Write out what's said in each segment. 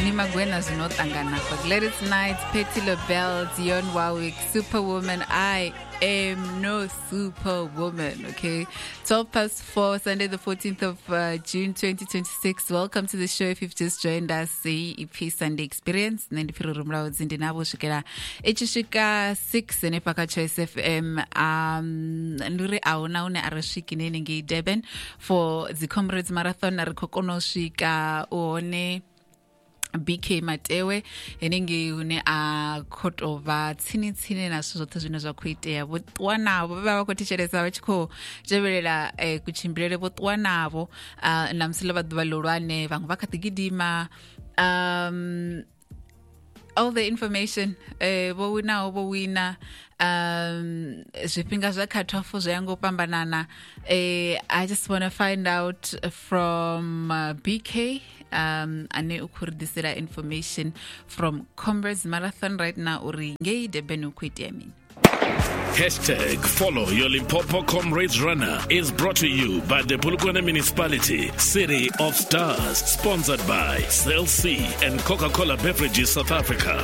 Nimagwena zinotangana. Gladys Knight, Petty LaBelle, Dionne Warwick, Superwoman. I am no superwoman, okay? 4:12, Sunday the 14th of June 2026. Welcome to the show. If you've just joined us, the EP Sunday Experience. Nandifiro Rumrao Zindinabo Shikera. Echishika 6 and Epaka Choice FM. Nuri Auna Une Arashiki Nengi Deben for the Comrades Marathon. Narikokono Shika One. BK Matewe enenge une a court over tini na sozo zwino zwa kuitea botwana baba ko tichelesa bachiko jebelela kuchimbilele botwana bo namsile badwa lolwane vangu vakatigidima all the information bo wina zwifhinga zwa cutoff zwango pambanana. I just want to find out from BK ane ukurdisira information from Comrades Marathon right now uri ngei de benu kwitiami. #follow your Limpopo Comrades Runner is brought to you by the Polokwane Municipality, City of Stars, sponsored by Cell C and Coca-Cola Beverages South Africa.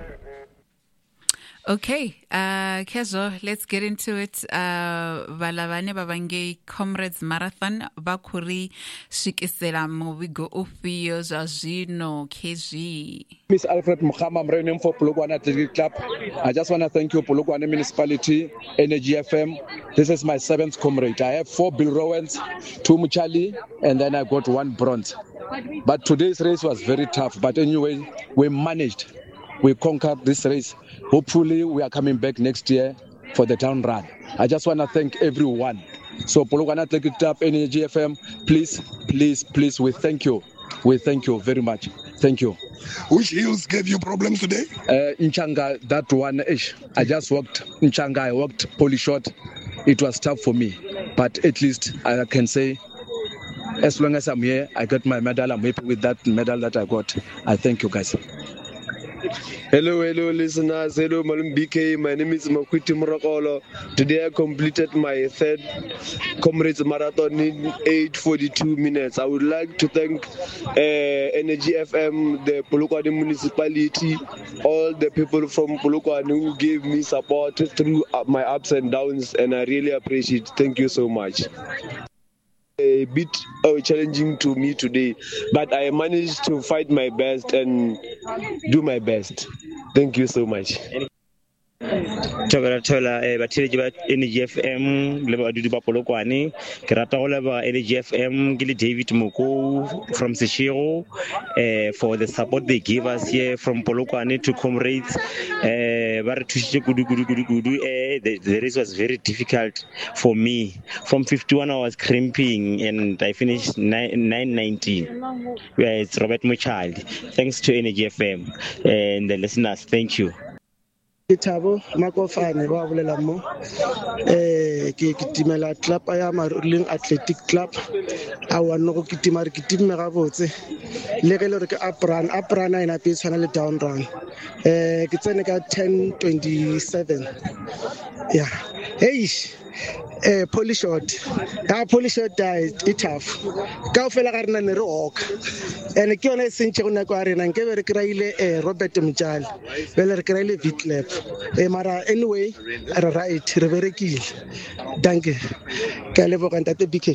Okay, Kezo, let's get into it. Valavane Babange Comrades Marathon, Bakuri, Shikisela Movigo Ufiyo, Zazino, KG. Miss Alfred Muhammad, I'm running for Polokwane Athletic Club. I just want to thank you, Polokwane Municipality, Energy FM. This is my 7th comrade. I have 4 Bill Rowans, 2 Muchali, and then I got 1 bronze. But today's race was very tough. But anyway, we managed. We conquered this race. Hopefully, we are coming back next year for the town run. I just want to thank everyone. So, Polokwane Athletic Club, Energy FM, please, we thank you. We thank you very much. Thank you. Which hills gave you problems today? Nchanga, that one. I just walked Nchanga, I walked Polishot. It was tough for me. But at least I can say, as long as I'm here, I got my medal. I'm happy with that medal that I got. I thank you, guys. Hello, listeners. Hello, Malum BK. My name is Makwiti Murakolo. Today I completed my 3rd Comrades Marathon in 8:42 minutes. I would like to thank Energy FM, the Polokwane Municipality, all the people from Polokwane who gave me support through my ups and downs, and I really appreciate it. Thank you so much. A bit challenging to me today, but I managed to fight my best and do my best. Thank you so much. Thola batiri ba Energy FM le ba dudi ba Polokwane ke rata go leba Energy FM ke le David Moko from Seshego for the support they give us here from Polokwane to Comrades. Ba re thushitse kudu. The race was very difficult for me. From 51 I was cramping and I finished 9:19. It's Robert Muchali. Thanks to Energy FM and the listeners. Thank you. Thabo Makofane ba bolela mo ke kitimela club ya Maruleng Athletic Club a wa no go kitima re kitime ga botse le ge le re ke apran ina pe tshwana le down run ke tsene ka 10:27 yeah hey Polishot it tough ka fela ga rena ne re hoka ene ke yone sentse go nako a rena nke be re kraile Robert Mjali bele re kraile Vitlep mara anyway re right re berekile danke ka leboga ntate BK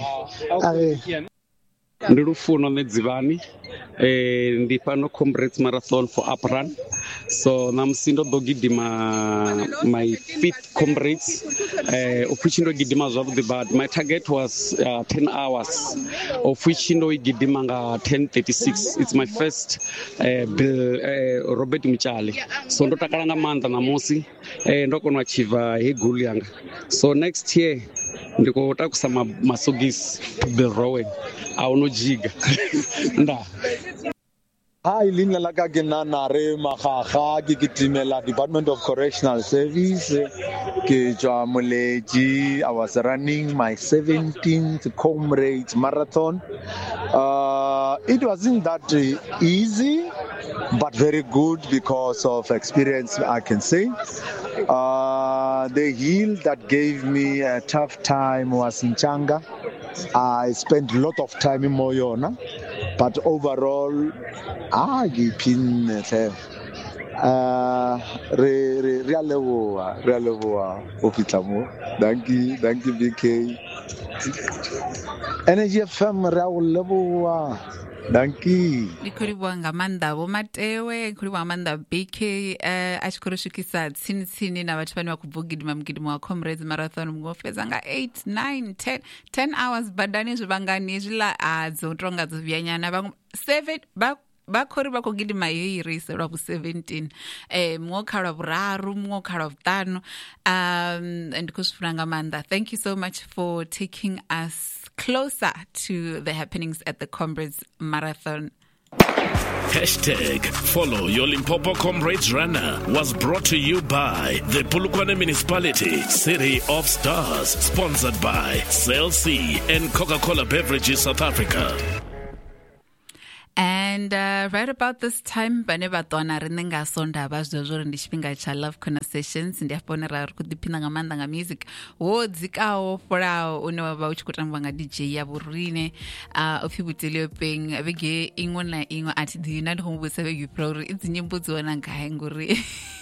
ndi Lufuno Nedzivani ndi pano Comrades Marathon for Upran. So namsindo do gidima my 5th Comrades of which ndo gidima zwavhuḓi, but my target was 10 hours of which ndo gidima nga 10:36. It's my first Robert Muchali. So ndo takala nga maanḓa namusi ndo kona achieve he goal yanga. So next year ndiko takusa masogisi to Bill Rowan aunojiga nda. Hi, Lina Lagagena Nare Mahaha, Gigitimela, Department of Correctional Service, Kijamuleji. I was running my 17th Comrades Marathon. It wasn't that easy, but very good because of experience, I can say. The hill that gave me a tough time was in Changa. I spent a lot of time in Moyona. but overall, gipin re a leboha ho fitla mo. Thank you BK. Energy FM re a o leboha. Thank you. Ndikhulibonga manda bo Matewe, ndikhulibonga manda BK a tshikoroshukisa tsini na vhathu vhane vha khou gidima mugidimo wa Comrades Marathon mungofhedza nga 8 9 10 hours badani zwivhangani zwiḽa dzo tonga dzo vyanyana vhaṅwe 7 ba khori ba khou gidima heyi race lwa bu 17 muṅwe kha lwa vhuraru muṅwe kha lwa vhuṱanu and kusifuna nga manda. Thank you so much for taking us closer to the happenings at the Comrades Marathon. #Follow your Limpopo Comrades Runner was brought to you by the Polokwane Municipality, City of Stars, sponsored by Cell C and Coca-Cola Beverages South Africa. And right about this time, bane batwana re nenga sonda ba zwezwo ndi tshifhinga cha Love Conversations, ndi afhone ra ri ku ḓiphina nga maanḓa nga music wo dzikaho folaho une wa vha u tshi khou tambiwa nga DJ ya vhorine opfi Butiliopeng vhege iṅwe na iṅwe athi ḓi na ndi khou muvhudzisa vhege fhela uri i dzi nyimbo dzi wana gai ngori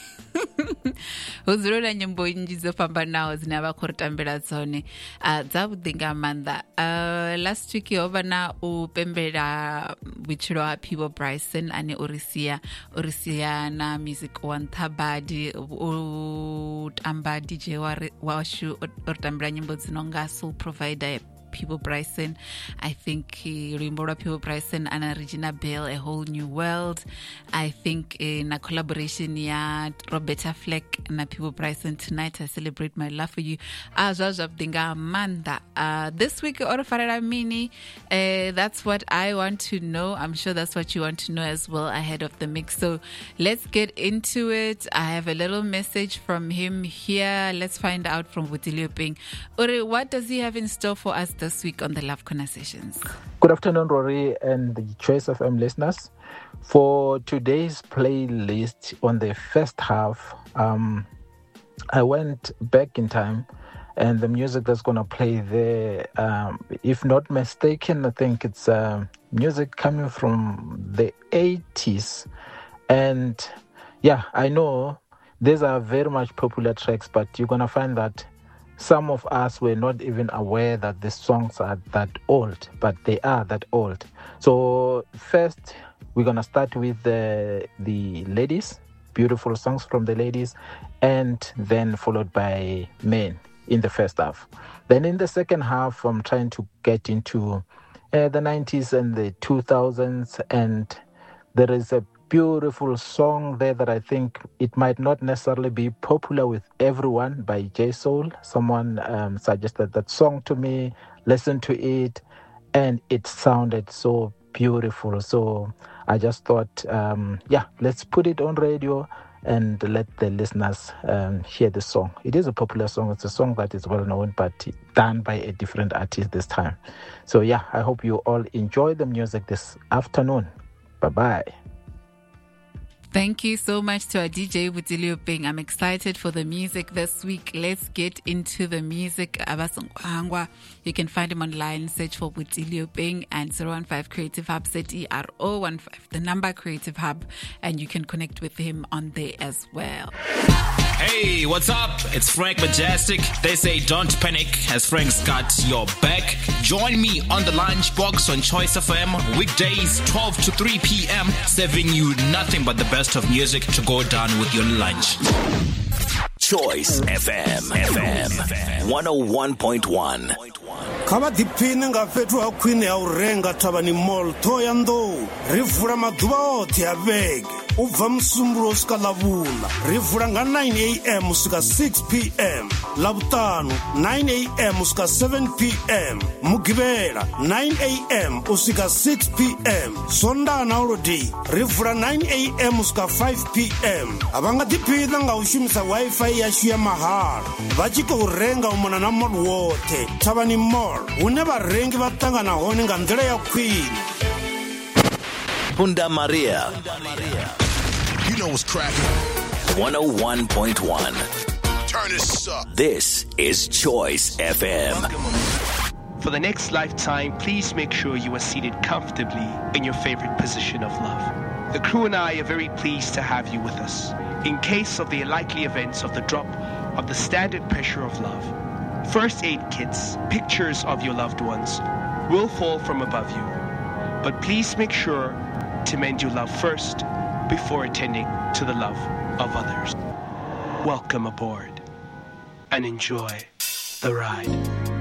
hu dzula na nyimbo nnzhi dzo fhambanaho dzine vha khou ri tambela dzone dza vhuḓi nga maanḓa. Last week ho vha na u pembela vhutshilo ha Phibo Bryson ane uri sia na music wa Nthabadi u tamba DJ washu o tambela nyimbo dzi no nga Soul Provider Phibo Bryson. I think luimbo lwa Phibo Bryson ana Regina Bell, A Whole New World. I think na collaboration ya Roberta Fleck na Phibo Bryson, Tonight I Celebrate My Love For You. Azwabdinga manda. This week Orofarela Mini, that's what I want to know. I'm sure that's what you want to know as well ahead of the mix. So let's get into it. I have a little message from him here. Let's find out from Butiliopeng. Uri, what does he have in store for us this week on the Love Conversations? Good afternoon, Rory and the Choice FM listeners. For today's playlist on the first half, I went back in time, and the music that's going to play there, if not mistaken, I think it's music coming from the 80s. And yeah, I know these are very much popular tracks, but you're going to find that some of us were not even aware that the songs are that old, but they are that old. So first, we're going to start with the ladies, beautiful songs from the ladies, and then followed by men in the first half. Then in the second half, I'm trying to get into the 90s and the 2000s, and there is a beautiful song there that I think it might not necessarily be popular with everyone, by J Soul. Someone suggested that song to me, listened to it, and it sounded so beautiful. So I just thought, let's put it on radio and let the listeners hear the song. It is a popular song. It's a song that is well known, but done by a different artist this time. So yeah, I hope you all enjoy the music this afternoon. Bye-bye. Thank you so much to our DJ Butiliopeng. I'm excited for the music this week. Let's get into the music. You can find him online. Search for Butiliopeng and 015 Creative Hub, ZERO15, the number Creative Hub, and you can connect with him on there as well. Hey, what's up? It's Frank Majestic. They say don't panic as Frank's got your back. Join me on the Lunchbox on Choice FM, weekdays 12 to 3 p.m., serving you nothing but the best of music to go down with your lunch. Choice FM 101.1. Kama dipine nga fethu ha khwine ya u renga Thavhani Mall Thohoyandou. Ri vula maḓuvha oṱhe a vhege ubva musumbulo usika ḽavhuḽa. Ri vula nga 9 a.m. usika 6 p.m. Ḽavhuṱanu 9 a.m. usika 7 p.m. Mugivhela 9 a.m. usika 6 p.m. Sondaha na Holiday ri vula 9 a.m. usika 5 p.m. Ava nga ḓiphina nga u shumisa Wi-Fi yashu ya mahala. Vha tshi khou renga u mona na mall woṱhe. Thavhani Mall hune vharengi vha ṱangana hone nga nḓila ya khwine. Bunda Maria. You know what's cracking. 101.1. Turn this up. This is Choice FM. For the next lifetime, please make sure you are seated comfortably in your favorite position of love. The crew and I are very pleased to have you with us in case of the likely events of the drop of the standard pressure of love. First aid kits, pictures of your loved ones will fall from above you. But please make sure to mend your love first before attending to the love of others. Welcome aboard and enjoy the ride.